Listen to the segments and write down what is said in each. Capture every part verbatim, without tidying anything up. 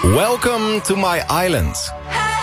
Welcome to my island.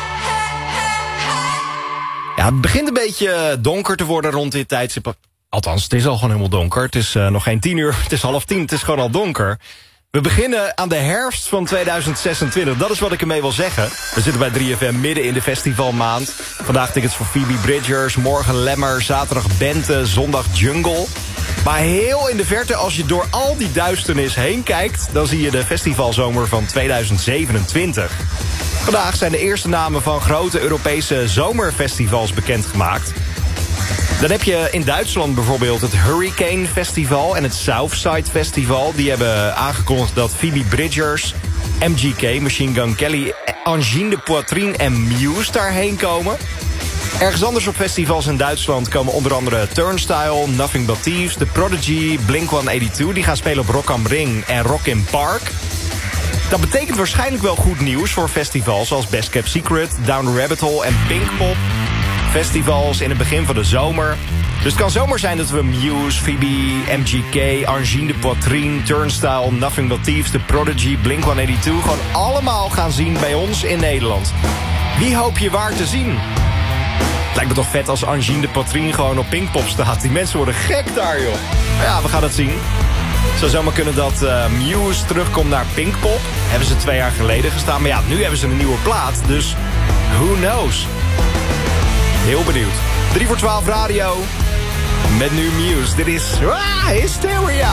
Ja, het begint een beetje donker te worden rond dit tijdstip. Althans, het is al gewoon helemaal donker. Het is uh, nog geen tien uur, het is half tien, het is gewoon al donker. We beginnen aan de herfst van tweeduizend zesentwintig. Dat is wat ik ermee wil zeggen. We zitten bij drie F M midden in de festivalmaand. Vandaag tickets voor Phoebe Bridgers, morgen Lemmer, zaterdag Bente, zondag Jungle. Maar heel in de verte, als je door al die duisternis heen kijkt, dan zie je de festivalzomer van tweeduizend zevenentwintig. Vandaag zijn de eerste namen van grote Europese zomerfestivals bekendgemaakt. Dan heb je in Duitsland bijvoorbeeld het Hurricane Festival en het Southside Festival. Die hebben aangekondigd dat Phoebe Bridgers, M G K, Machine Gun Kelly, Angine de Poitrine en Muse daarheen komen. Ergens anders op festivals in Duitsland komen onder andere Turnstile, Nothing But Thieves, The Prodigy, Blink honderdtweeënnegentig. Die gaan spelen op Rock am Ring en Rock in Park. Dat betekent waarschijnlijk wel goed nieuws voor festivals zoals Best Kept Secret, Down the Rabbit Hole en Pinkpop. Festivals in het begin van de zomer. Dus het kan zomaar zijn dat we Muse, Phoebe, M G K, Angine de Poitrine, Turnstile, Nothing But Thieves, The Prodigy, Blink honderdtweeënnegentig... gewoon allemaal gaan zien bij ons in Nederland. Wie hoop je waar te zien? Het lijkt me toch vet als Angine de Poitrine gewoon op Pinkpop staat. Die mensen worden gek daar, joh. Ja, we gaan het zien. Het zou zomaar kunnen dat uh, Muse terugkomt naar Pinkpop. Hebben ze twee jaar geleden gestaan. Maar ja, nu hebben ze een nieuwe plaat. Dus who knows? Heel benieuwd. drie voor twaalf radio. Met nu Muse. Dit is ah, Hysteria.